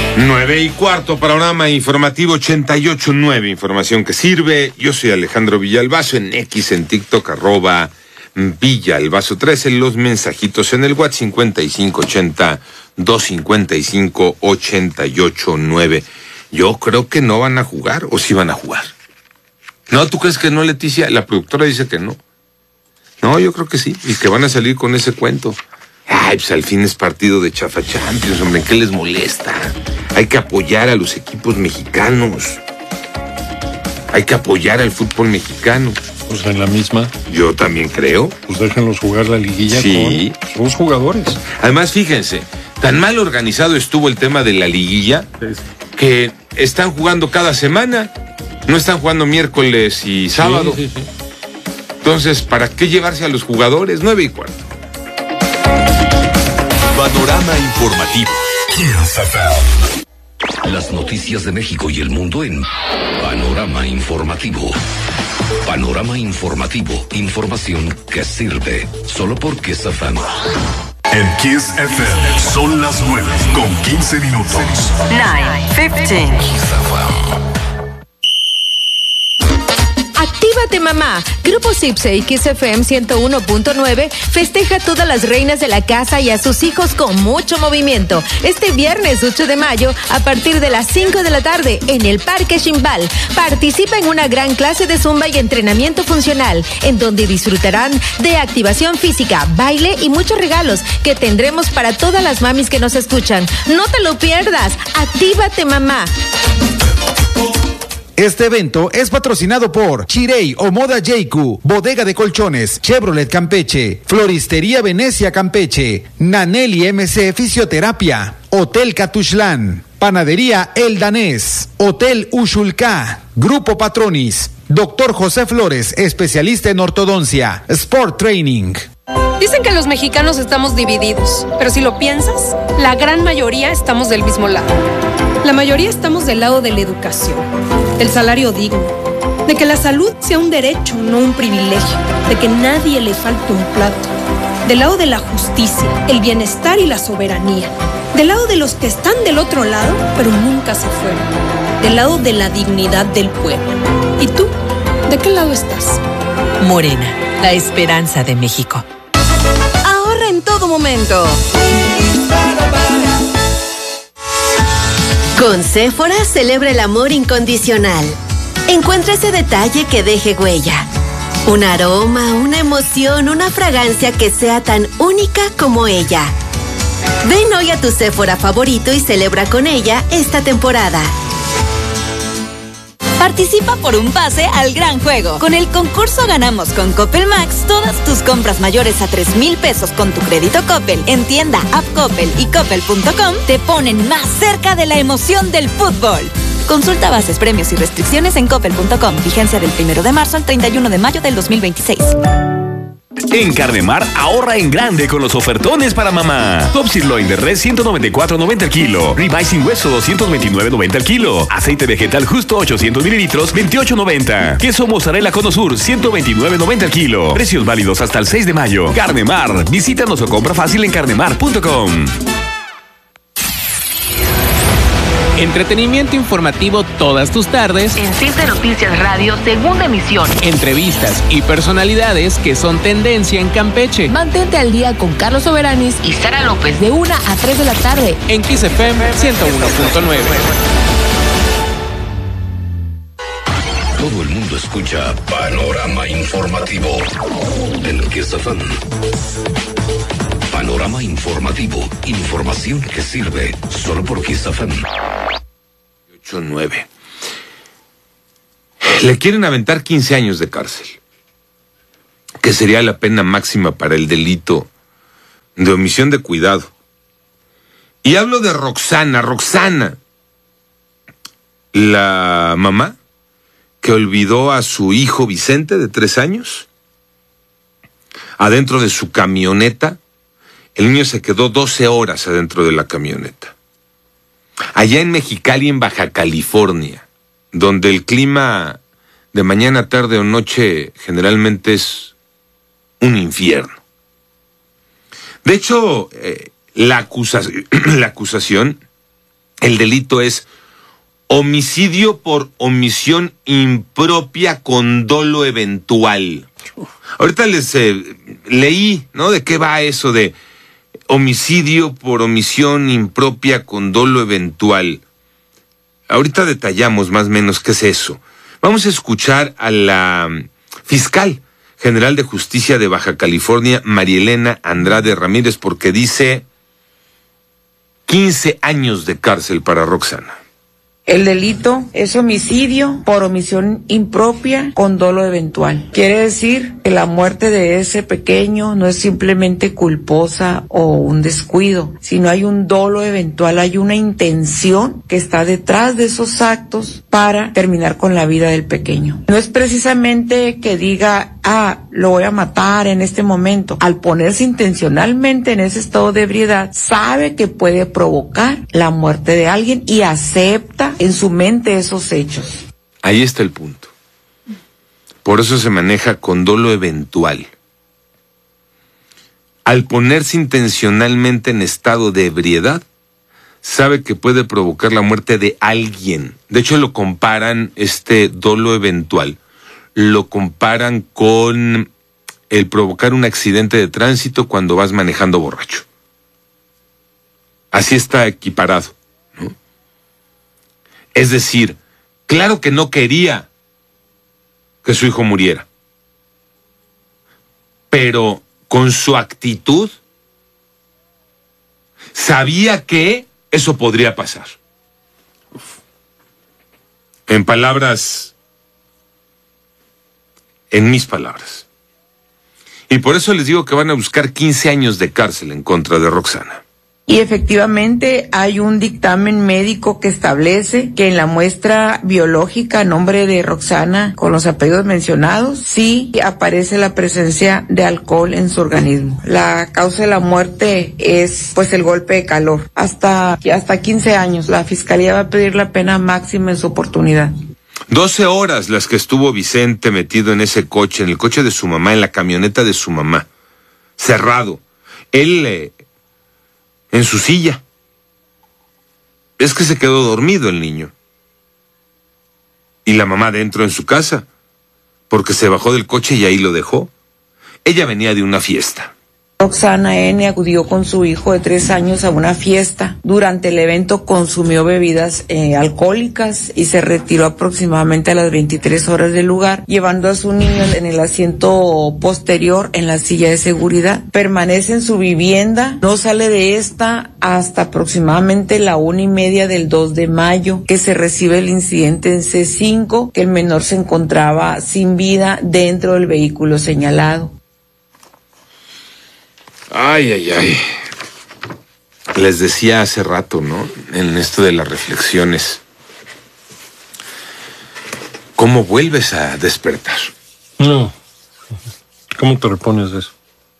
9:15, panorama informativo 88.9, información que sirve. Yo soy Alejandro Villalbazo, en X, en TikTok, @Villalbazo13, los mensajitos en el WhatsApp 5580-255-889. Yo creo que no van a jugar, o sí van a jugar. ¿No? ¿Tú crees que no, Leticia? La productora dice que no. No, yo creo que sí, y que van a salir con ese cuento. Ay, pues al fin es partido de Chafa Champions, hombre, ¿qué les molesta? Hay que apoyar a los equipos mexicanos. Hay que apoyar al fútbol mexicano. Pues en la misma. Yo también creo. Pues déjenlos jugar la liguilla sí, con sus jugadores. Además, fíjense, tan mal organizado estuvo el tema de la liguilla que están jugando cada semana. No están jugando miércoles y sábado. Sí. Entonces, ¿para qué llevarse a los jugadores? 9:15. Panorama informativo. Las noticias de México y el mundo en Panorama Informativo. Panorama Informativo. Información que sirve. Solo por Kiss FM. En Kiss FM son las 9:15. 9:15. Actívate mamá. Grupo Cipse y Kiss FM 101.9 festeja a todas las reinas de la casa y a sus hijos con mucho movimiento. Este viernes 8 de mayo a partir de las 5 de la tarde en el Parque Ximbal. Participa en una gran clase de zumba y entrenamiento funcional en donde disfrutarán de activación física, baile y muchos regalos que tendremos para todas las mamis que nos escuchan. No te lo pierdas. Actívate mamá. Este evento es patrocinado por Chirey o Moda Jeiku, Bodega de Colchones, Chevrolet Campeche, Floristería Venecia Campeche, Naneli MC Fisioterapia, Hotel Catuxlán, Panadería El Danés, Hotel Ushulká, Grupo Patronis, Dr. José Flores, especialista en ortodoncia, Sport Training. Dicen que los mexicanos estamos divididos, pero si lo piensas, la gran mayoría estamos del mismo lado. La mayoría estamos del lado de la educación, del salario digno, de que la salud sea un derecho, no un privilegio, de que nadie le falte un plato, del lado de la justicia, el bienestar y la soberanía, del lado de los que están del otro lado, pero nunca se fueron, del lado de la dignidad del pueblo. ¿Y tú? ¿De qué lado estás? Morena, la esperanza de México. Ahorra en todo momento. Con Sephora celebra el amor incondicional. Encuentra ese detalle que deje huella. Un aroma, una emoción, una fragancia que sea tan única como ella. Ven hoy a tu Sephora favorito y celebra con ella esta temporada. Participa por un pase al gran juego. Con el concurso Ganamos con Coppel Max, todas tus compras mayores a 3,000 pesos con tu crédito Coppel en tienda, app Coppel y coppel.com te ponen más cerca de la emoción del fútbol. Consulta bases, premios y restricciones en coppel.com. Vigencia del 1 de marzo al 31 de mayo del 2026. En Carnemar, ahorra en grande con los ofertones para mamá. Top Sirloin de res 194.90 al kilo. Ribeye sin hueso 229.90 al kilo. Aceite vegetal justo 800 mililitros 28.90. Queso mozzarella Cono Sur 129.90 al kilo. Precios válidos hasta el 6 de mayo. Carnemar. Visítanos o compra fácil en carnemar.com. Entretenimiento informativo todas tus tardes. En Simple Noticias Radio, segunda emisión. Entrevistas y personalidades que son tendencia en Campeche. Mantente al día con Carlos Soberanis y Sara López de 1 a 3 de la tarde. En Kiss FM 101.9. Todo el mundo escucha Panorama Informativo en Kiss FM. Panorama Informativo. Información que sirve. Solo por Kiss FM. 8-9. Le quieren aventar 15 años de cárcel, que sería la pena máxima para el delito de omisión de cuidado. Y hablo de Roxana, la mamá que olvidó a su hijo Vicente de 3 años adentro de su camioneta. El niño se quedó 12 horas adentro de la camioneta. Allá en Mexicali, en Baja California, donde el clima de mañana, tarde o noche generalmente es un infierno. De hecho, la acusación El delito es homicidio por omisión impropia con dolo eventual. Ahorita les leí, ¿no? ¿De qué va eso de homicidio por omisión impropia con dolo eventual? Ahorita detallamos más o menos qué es eso. Vamos a escuchar a la fiscal general de justicia de Baja California, María Elena Andrade Ramírez, porque dice 15 años de cárcel para Roxana. El delito es homicidio por omisión impropia con dolo eventual. Quiere decir que la muerte de ese pequeño no es simplemente culposa o un descuido, sino hay un dolo eventual, hay una intención que está detrás de esos actos para terminar con la vida del pequeño. No es precisamente que diga, lo voy a matar en este momento. Al ponerse intencionalmente en ese estado de ebriedad, sabe que puede provocar la muerte de alguien y acepta en su mente esos hechos. Ahí está el punto. Por eso se maneja con dolo eventual. Al ponerse intencionalmente en estado de ebriedad, sabe que puede provocar la muerte de alguien. De hecho, lo comparan, este dolo eventual, lo comparan con el provocar un accidente de tránsito cuando vas manejando borracho. Así está equiparado, ¿no? Es decir, claro que no quería que su hijo muriera, pero con su actitud sabía que eso podría pasar. En mis palabras. Y por eso les digo que van a buscar 15 años de cárcel en contra de Roxana. Y efectivamente hay un dictamen médico que establece que en la muestra biológica a nombre de Roxana, con los apellidos mencionados, sí aparece la presencia de alcohol en su organismo. La causa de la muerte es pues el golpe de calor. Hasta 15 años. La fiscalía va a pedir la pena máxima en su oportunidad. 12 horas las que estuvo Vicente metido en ese coche, en el coche de su mamá, en la camioneta de su mamá, cerrado. Él en su silla. Es que se quedó dormido el niño. Y la mamá dentro en su casa, porque se bajó del coche y ahí lo dejó. Ella venía de una fiesta. Roxana N. acudió con su hijo de 3 años a una fiesta. Durante el evento consumió bebidas alcohólicas y se retiró aproximadamente a las 23 horas del lugar, llevando a su niño en el asiento posterior en la silla de seguridad. Permanece en su vivienda, no sale de esta hasta aproximadamente la 1:30 del 2 de mayo, que se recibe el incidente en C5, que el menor se encontraba sin vida dentro del vehículo señalado. Ay. Les decía hace rato, ¿no? En esto de las reflexiones. ¿Cómo vuelves a despertar? No. ¿Cómo te repones de eso?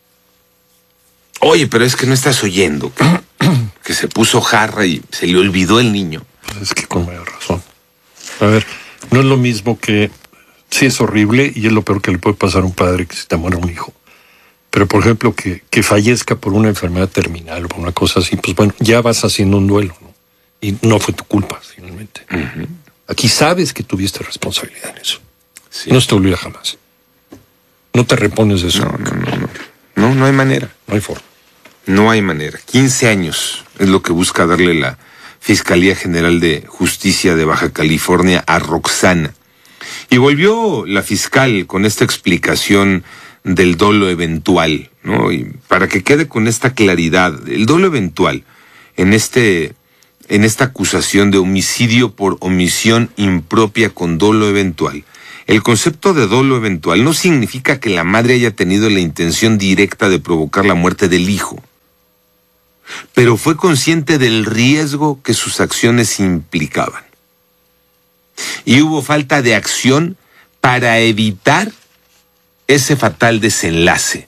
Oye, pero es que no estás oyendo. Que se puso jarra y se le olvidó el niño. Pues es que con mayor razón. A ver, no es lo mismo que... Sí, es horrible y es lo peor que le puede pasar a un padre que se te muera un hijo. Pero, por ejemplo, que fallezca por una enfermedad terminal o por una cosa así, pues bueno, ya vas haciendo un duelo, ¿no? Y no fue tu culpa, finalmente. Uh-huh. Aquí sabes que tuviste responsabilidad en eso. Sí. No se te olvida jamás. No te repones de eso. No hay manera. No hay forma. No hay manera. 15 años es lo que busca darle la Fiscalía General de Justicia de Baja California a Roxana. Y volvió la fiscal con esta explicación del dolo eventual, ¿no? Y para que quede con esta claridad, el dolo eventual en esta acusación de homicidio por omisión impropia con dolo eventual. El concepto de dolo eventual no significa que la madre haya tenido la intención directa de provocar la muerte del hijo, pero fue consciente del riesgo que sus acciones implicaban. Y hubo falta de acción para evitar ese fatal desenlace.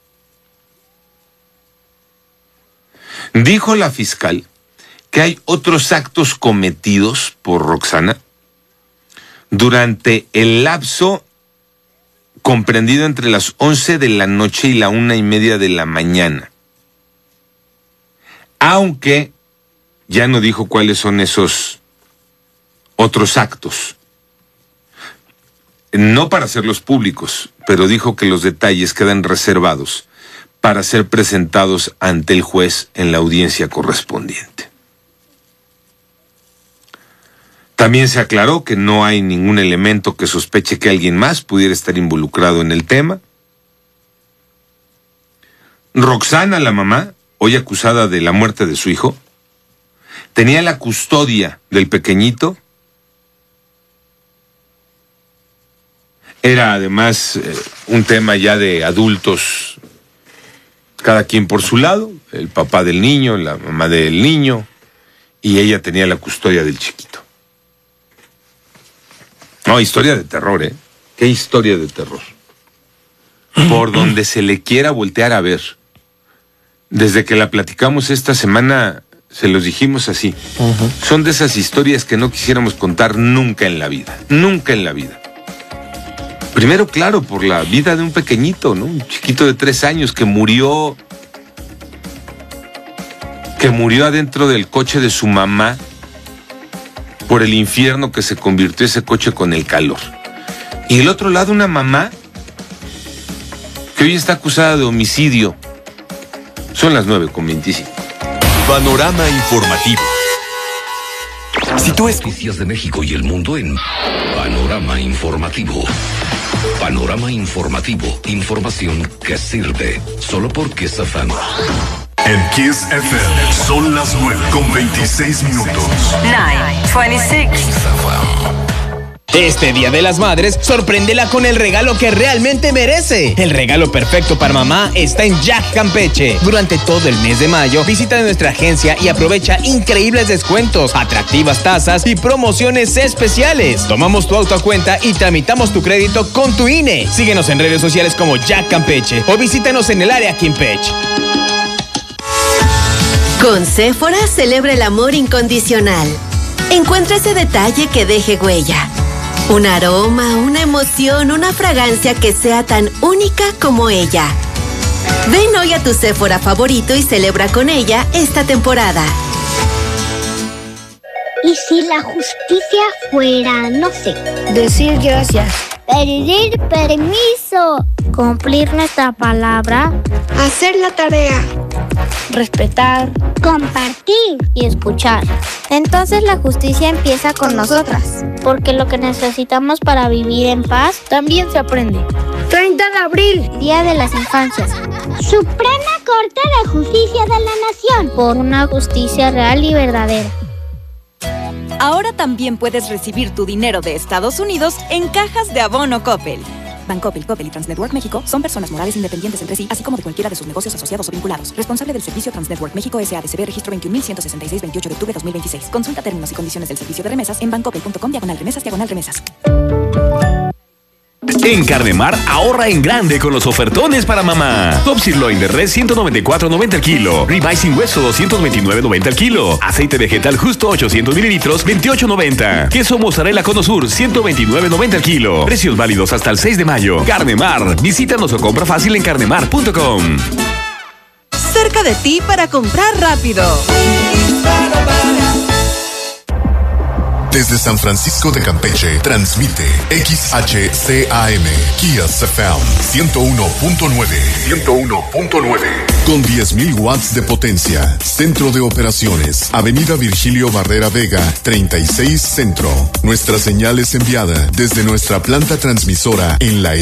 Dijo la fiscal que hay otros actos cometidos por Roxana durante el lapso comprendido entre las 11 de la noche y la 1:30 de la mañana. Aunque ya no dijo cuáles son esos otros actos. No para hacerlos públicos, pero dijo que los detalles quedan reservados para ser presentados ante el juez en la audiencia correspondiente. También se aclaró que no hay ningún elemento que sospeche que alguien más pudiera estar involucrado en el tema. Roxana, la mamá, hoy acusada de la muerte de su hijo, tenía la custodia del pequeñito. Era además un tema ya de adultos, cada quien por su lado, el papá del niño, la mamá del niño, y ella tenía la custodia del chiquito. No, historia de terror, ¿eh? ¿Qué historia de terror? Por donde se le quiera voltear a ver. Desde que la platicamos esta semana, se los dijimos así. Son de esas historias que no quisiéramos contar nunca en la vida. Nunca en la vida. Primero, claro, por la vida de un pequeñito, ¿no? Un chiquito de 3 años que murió adentro del coche de su mamá por el infierno que se convirtió ese coche con el calor. Y del otro lado, una mamá que hoy está acusada de homicidio. Son las 9:25. Panorama informativo. Si tú noticias de México y el mundo en Panorama Informativo. Panorama Informativo. Información que sirve. Solo por Kiss FM. En Kiss FM son las 9:26. 9:26. Este Día de las Madres, sorpréndela con el regalo que realmente merece. El regalo perfecto para mamá está en Jack Campeche. Durante todo el mes de mayo, visita nuestra agencia y aprovecha increíbles descuentos, atractivas tasas y promociones especiales. Tomamos tu auto a cuenta y tramitamos tu crédito con tu INE. Síguenos en redes sociales como Jack Campeche o visítanos en el área Quimpech. Con Sephora celebra el amor incondicional. Encuentra ese detalle que deje huella. Un aroma, una emoción, una fragancia que sea tan única como ella. Ven hoy a tu Sephora favorito y celebra con ella esta temporada. ¿Y si la justicia fuera, no sé, decir gracias, pedir permiso, cumplir nuestra palabra, hacer la tarea, respetar, compartir y escuchar? Entonces la justicia empieza con nosotras, porque lo que necesitamos para vivir en paz también se aprende. 30 de abril, Día de las Infancias. Suprema Corte de Justicia de la Nación, por una justicia real y verdadera. Ahora también puedes recibir tu dinero de Estados Unidos en cajas de abono Coppel. Bancoppel, Coppel y Transnetwork México son personas morales independientes entre sí, así como de cualquiera de sus negocios asociados o vinculados. Responsable del servicio Transnetwork México S.A.D.C.B. Registro 21.166, 28 de octubre 2026. Consulta términos y condiciones del servicio de remesas en bancoppel.com/remesas/remesas. En Carnemar, ahorra en grande con los ofertones para mamá. Top Sirloin de res 194.90 al kilo. Ribeye sin hueso 229.90 al kilo. Aceite vegetal justo 800 mililitros 28.90. Queso mozzarella Cono Sur 129.90 al kilo. Precios válidos hasta el 6 de mayo. Carnemar. Visítanos o compra fácil en carnemar.com. Cerca de ti para comprar rápido. Desde San Francisco de Campeche, transmite XHCAM, Kiss FM 101.9. Con 10.000 watts de potencia. Centro de Operaciones, Avenida Virgilio Barrera Vega, 36 Centro. Nuestra señal es enviada desde nuestra planta transmisora en la